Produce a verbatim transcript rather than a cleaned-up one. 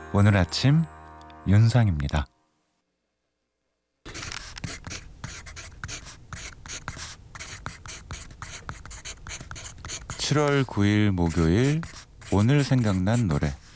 오늘 아침 윤상입니다. 칠월 구일 목요일, 오늘 생각난 노래.